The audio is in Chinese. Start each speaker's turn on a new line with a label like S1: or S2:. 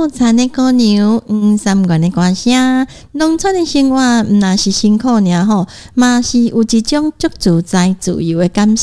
S1: 田的姑娘，三观的歌声，农村的生活，若是辛苦尔吼，嘛是有一种足自在自由的感受。